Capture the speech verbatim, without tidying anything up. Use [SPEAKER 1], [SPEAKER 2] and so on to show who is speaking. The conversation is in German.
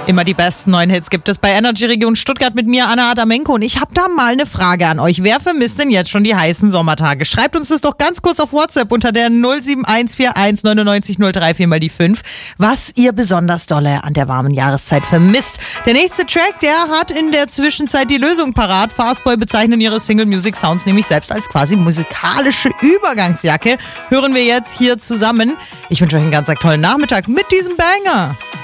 [SPEAKER 1] Immer die besten neuen Hits gibt es bei Energy Region Stuttgart mit mir, Anna Adamenko. Und ich habe da mal eine Frage an euch. Wer vermisst denn jetzt schon die heißen Sommertage? Schreibt uns das doch ganz kurz auf WhatsApp unter der null sieben eins vier eins neunundneunzig null drei vier mal die fünf, was ihr besonders dolle an der warmen Jahreszeit vermisst. Der nächste Track, der hat in der Zwischenzeit die Lösung parat. Fastboy bezeichnen ihre Single Music Sounds nämlich selbst als quasi musikalische Übergangsjacke. Hören wir jetzt hier zusammen. Ich wünsche euch einen ganz tollen Nachmittag mit diesem Banger.